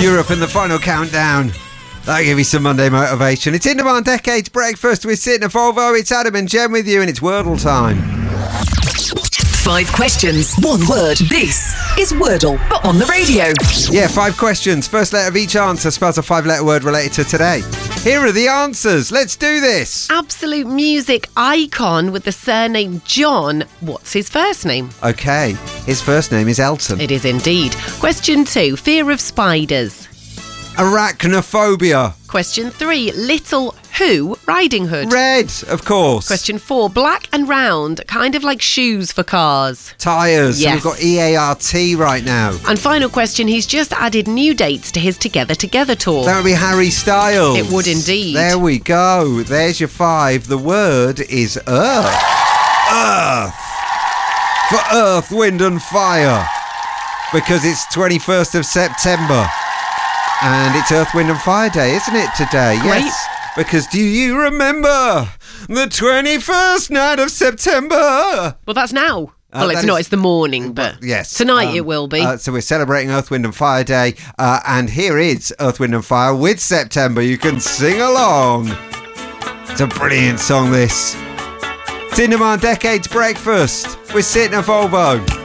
Europe in the final countdown. That'll give you some Monday motivation. It's In Demand Decades Breakfast with Sid and Volvo. It's Adam and Jen with you, and it's Wordle time. 5 questions, 1 word. This is Wordle, but on the radio. Yeah, 5 questions. First letter of each answer spells a 5-letter word related to today. Here are the answers. Let's do this. Absolute music icon with the surname John. What's his first name? Okay, his first name is Elton. It is indeed. Question 2, fear of spiders. Arachnophobia. Question 3, Little Who, Riding Hood. Red, of course. Question 4, black and round, kind of like shoes for cars. Tyres. Yes. So we've got EART right now. And final question, he's just added new dates to his Together Together tour. That would be Harry Styles. It would indeed. There we go. There's your 5. The word is Earth. Earth. For Earth, Wind and Fire. Because it's 21st of September. And it's Earth, Wind and Fire Day, isn't it, today? Great. Yes. Because do you remember the 21st night of September? Well, that's now. Well, it's that not. is- It's the morning, but yes. tonight it will be. So we're celebrating Earth, Wind and Fire Day. And here is Earth, Wind and Fire with September. You can sing along. It's a brilliant song, this. It's In Demand Decades Breakfast with Sid and Volvo.